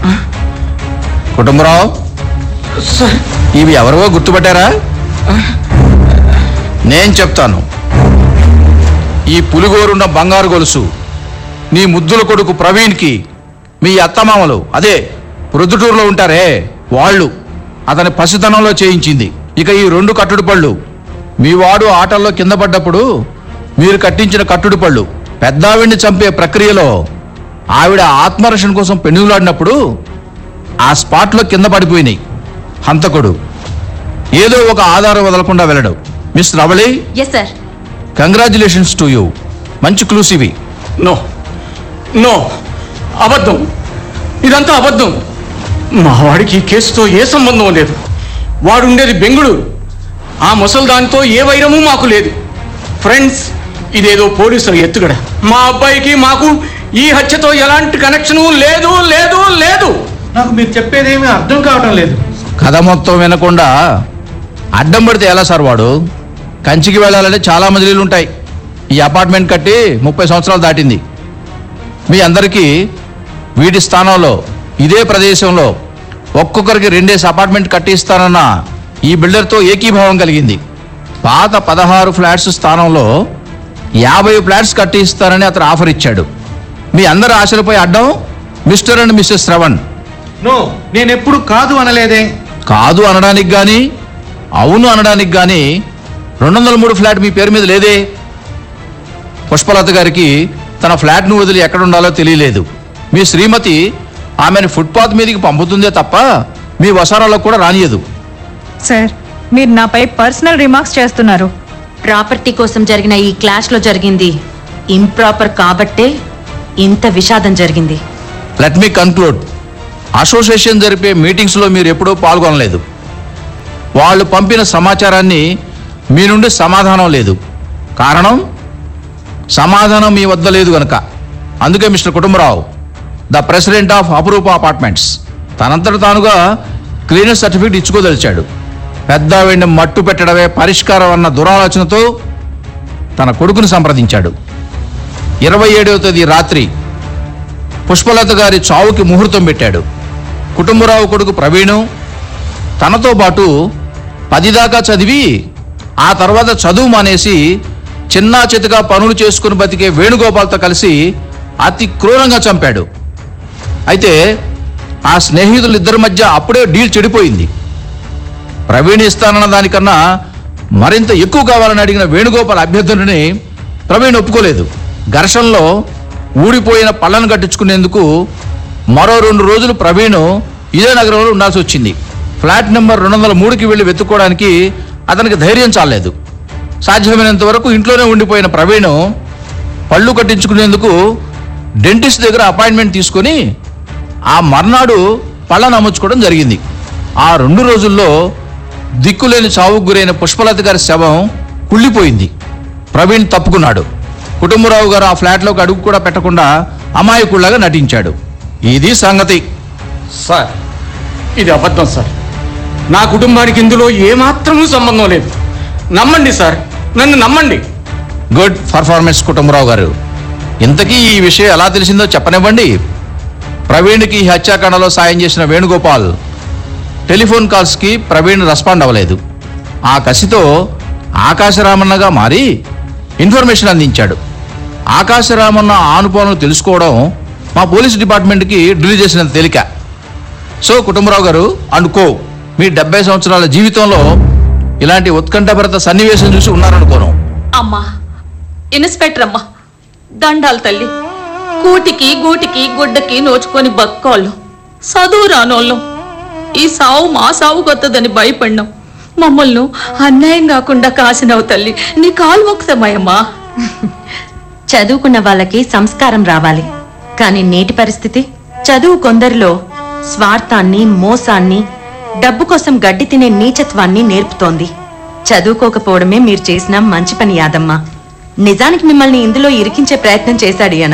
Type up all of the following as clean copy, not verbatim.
కుటుంబరావు, ఇవి ఎవరో గుర్తుపట్టారా? నేను చెప్తాను. ఈ పులిగోరున్న బంగారు గొలుసు నీ ముద్దుల కొడుకు ప్రవీణ్కి మీ అత్తమామలు, అదే ప్రొద్దుటూరులో ఉంటారే వాళ్ళు, అతని పసితనంలో చేయించింది. ఇక ఈ 2 కట్టుడు పళ్ళు మీ వాడు ఆటల్లో కింద పడ్డప్పుడు మీరు కట్టించిన కట్టుడు పళ్ళు పెద్దావిడిని చంపే ప్రక్రియలో ఆవిడ ఆత్మరక్షణ కోసం పెనుగులాడినప్పుడు ఆ స్పాట్లో కింద పడిపోయినాయి. హంతకుడు ఏదో ఒక ఆధారం వదలకుండా వెళ్ళడు. Miss Ravali, yes sir. Congratulations to you. మంచి క్లూస్ ఇవి. నో నో, అబద్ధం, ఇదంతా అబద్ధం. మా వాడికి ఈ కేసుతో ఏ సంబంధం లేదు. వాడుండేది బెంగుళూరు. ఆ ముసల్దానితో ఏ వైరము మాకు లేదు. ఫ్రెండ్స్, ఇదేదో పోలీసుల ఎత్తుగడ. మా అబ్బాయికి మాకు ఈ హత్యతో ఎలాంటి కనెక్షను లేదు లేదు లేదు. నాకు మీరు చెప్పేదేమీ అర్థం కావటం లేదు. కథ మొత్తం వినకుండా అడ్డం పడితే ఎలా సార్? వాడు కంచికి వెళ్ళాలంటే చాలా మజిలీలు ఉంటాయి. ఈ అపార్ట్మెంట్ కట్టి 30 సంవత్సరాలు దాటింది. మీ అందరికీ వీటి స్థానంలో ఇదే ప్రదేశంలో ఒక్కొక్కరికి 2 అపార్ట్మెంట్ కట్టిస్తానన్న ఈ బిల్డర్తో ఏకీభావం కలిగింది. పాత 16 ఫ్లాట్స్ స్థానంలో 50 ఫ్లాట్స్ కట్టిస్తానని అతను ఆఫర్ ఇచ్చాడు. మీ అందరి ఆశలపై అడ్డం mister and missus Shravan. No, నేను ఎప్పుడు కాదు అనలేదే. కాదు అనడానికి కానీ అవును అనడానికి కానీ 203 ఫ్లాట్ మీ పేరు మీద లేదే. పుష్పలత గారికి తన ఫ్లాట్ను వదిలి ఎక్కడుండాలో తెలియలేదు. మీ శ్రీమతి ఆమెను ఫుట్పాత్ మీదకి పంపుతుందే తప్ప మీ వసారాలో కూడా రానియదు. సార్, మీరు నాపై పర్సనల్ రిమార్క్స్ చేస్తున్నారు. ప్రాపర్టీ కోసం జరిగిన ఈ క్లాష్ లో జరిగింది ఇంప్రాపర్ కాబట్టే ఇంత విషాదం జరిగింది. Let me conclude. అసోసియేషన్ జరిపే మీటింగ్స్లో మీరు ఎప్పుడూ పాల్గొనలేదు. వాళ్ళు పంపిన సమాచారాన్ని మీ నుండి సమాధానం లేదు. కారణం సమాధానం మీ వద్ద లేదు గనక. అందుకే mister Kutumbarao, the president of Apurupa apartments, తనంతట తానుగా క్లీనర్ సర్టిఫికేట్ ఇచ్చుకోదలిచాడు. పెద్ద వెండి మట్టు పెట్టడమే పరిష్కారం అన్న దురాలోచనతో తన కొడుకుని సంప్రదించాడు. 27వ తేదీ రాత్రి పుష్పలత గారి చావుకి ముహూర్తం పెట్టాడు. కుటుంబరావు కొడుకు ప్రవీణు తనతో పాటు 10 దాకా చదివి ఆ తర్వాత చదువు మానేసి చిన్నా చితగా పనులు చేసుకుని బతికే వేణుగోపాల్తో కలిసి అతి క్రూరంగా చంపాడు. అయితే ఆ స్నేహితులిద్దరి మధ్య అప్పుడే డీల్ చెడిపోయింది. ప్రవీణ్ ఇస్తానన్న దానికన్నా మరింత ఎక్కువ కావాలని అడిగిన వేణుగోపాల్ అభ్యర్థులని ప్రవీణ్ ఒప్పుకోలేదు. ఘర్షణలో ఊడిపోయిన పళ్ళను కట్టించుకునేందుకు మరో 2 రోజులు ప్రవీణ్ ఇదే నగరంలో ఉండాల్సి వచ్చింది. ఫ్లాట్ నెంబర్ 203కి వెళ్ళి వెతుక్కోవడానికి అతనికి ధైర్యం చాలేదు. సాధ్యమైనంత వరకు ఇంట్లోనే ఉండిపోయిన ప్రవీణ్ పళ్ళు కట్టించుకునేందుకు డెంటిస్ట్ దగ్గర అపాయింట్మెంట్ తీసుకొని ఆ మర్నాడు పళ్ళను అమ్ముకోవడం జరిగింది. ఆ 2 రోజుల్లో దిక్కులేని చావుకు గురైన పుష్పలత గారి శవం కుళ్ళిపోయింది. ప్రవీణ్ తప్పుకున్నాడు. కుటుంబరావు గారు ఆ ఫ్లాట్లోకి అడుగు కూడా పెట్టకుండా అమాయకుళ్లాగా నటించాడు. ఇది సంగతి. సార్, ఇది అబద్ధం సార్. నా కుటుంబానికి ఇందులో ఏమాత్రమూ సంబంధం లేదు. నమ్మండి సార్, నన్ను నమ్మండి. గుడ్ పర్ఫార్మెన్స్ కుటుంబరావు గారు. ఇంతకీ ఈ విషయం ఎలా తెలిసిందో చెప్పనివ్వండి. ప్రవీణ్కి ఈ హత్యాకాండలో సాయం చేసిన వేణుగోపాల్ టెలిఫోన్ కాల్స్కి ప్రవీణ్ రెస్పాండ్ అవ్వలేదు. ఆ కసితో ఆకాశరామన్నగా మారి ఇన్ఫర్మేషన్ అందించాడు. ఆకాశరామన్న ఆనుపాలను తెలుసుకోవడం మా పోలీస్ డిపార్ట్మెంట్కి డ్రిల్ చేసినంత తేలిక. సో కుటుంబరావు గారు అనుకో, మీ 70 సంవత్సరాల జీవితంలో ఇలాంటి ఉత్కంఠభరిత సన్నివేశం చూసి ఉన్నారనుకోను. అమ్మా, ఇన్స్పెక్టర్ అమ్మా, దండాలు తల్లి. కూటికి గూటికి గుడ్డకి నోచుకొని బక్కోళ్ళు, చదువు రానోళ్ళం. ఈ సావు మా సావు కొత్తదని భయపడినాం. మమ్మల్ని అన్యాయం కాకుండా కాసినవు తల్లి, నీ కాలు మొక్కుతామయ్యమ్మా. చదువుకున్న వాళ్ళకి సంస్కారం రావాలి. కానీ నేటి పరిస్థితి చదువు కొందరిలో స్వార్థాన్ని, మోసాన్ని, డబ్బు కోసం గడ్డి తినే నీచత్వాన్ని నేర్పుతోంది. చదువుకోకపోవడమే మీరు చేసిన మంచి పని యాదమ్మా. నిజానికి మిమ్మల్ని ఇందులో ఇరికించే ప్రయత్నం చేశాడు ఈయన.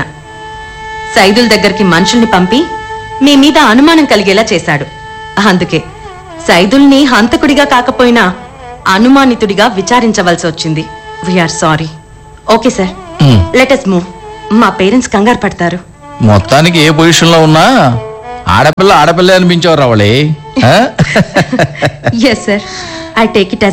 సైదుల దగ్గరికి మనుషుల్ని పంపి మీ మీద అనుమానం కలిగేలా చేశాడు. అందుకే సైదుల్ని హంతకుడిగా కాకపోయినా అనుమానితుడిగా విచారించవలసి వచ్చింది. We are sorry. Okay sir, let us move. మా పేరెంట్స్ కంగారు పడతారు. మొత్తానికి ఏ పొజిషన్లో ఉన్నా ఆడపిల్ల ఆడపిల్ల అనిపించావు Ravali. Yes sir, I take it as